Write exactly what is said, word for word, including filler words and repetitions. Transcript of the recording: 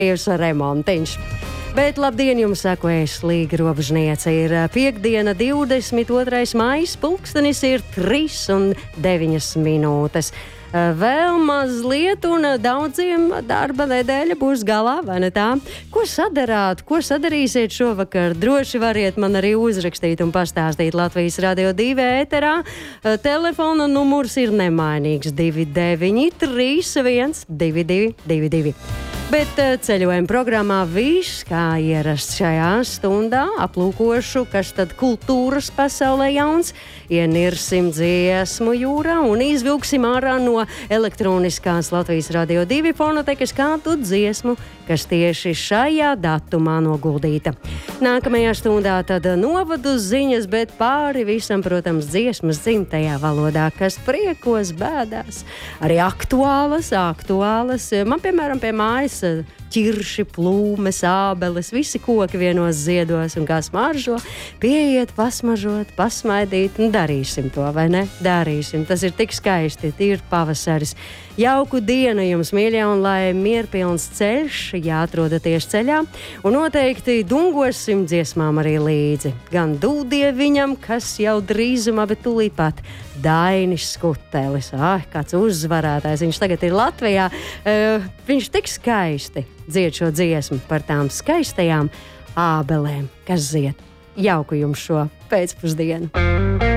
remontiņš. Bet labdien jums sakojas Līga Robežniece. Ir piektdiena, divdesmit otrais maijs, pulkstenis ir trīs un deviņas minūtes. Vēl mazliet un daudziem darba nedēļa būs galā, vai ne tā? Ko sadarāt, ko sadarīsiet šovakar? Droši variet man arī uzrakstīt un pastāstīt Latvijas Radio divi ēterā. Telefona numurs ir nemainīgs divi deviņi trīs viens divi divi divi divi. Bet ceļojuma programmā viss, kā ierasts šajā stundā, aplūkošu, kas tad kultūras pasaulē jauns, ienirsim dziesmu jūrā un izvilksim ārā no elektroniskās Latvijas Radio divi fonotekas kādu dziesmu, kas tieši šajā datumā noguldīta. Nākamajā stundā tad novadu ziņas, bet pāri visam, protams, dziesmas dzimtajā valodā, kas priekos, bēdās, arī aktuālas, aktuālas. Man, piemēram, pie mājas ķirši, plūmes, ābeles, visi koki vienos ziedos un kā smaržo, pieiet, pasmažot, pasmaidīt, un darīsim to, vai ne? Darīsim, tas ir tik skaisti, ir pavasaris. Jauku dienu jums, mīļie, un lai mierpilns ceļš, jāatrodaties ceļā, un noteikti dungosim dziesmām arī līdzi. Gan Dūdieviņam, kas jau drīzumā, bet tūlīt pat Dainis Skutelis. Ah, kāds uzvarētājs, viņš tagad ir Latvijā. Uh, viņš tik skaisti dzied šo dziesmu par tām skaistajām ābelēm, kas zied. Jauku jums šo pēcpusdienu.